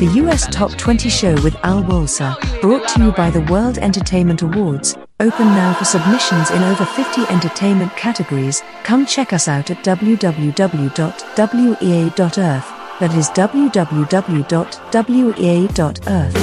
The US Top 20 Show with Al Walser, brought to you by the World Entertainment Awards, open now for submissions in over 50 entertainment categories. Come check us out at www.wea.earth, that is www.wea.earth.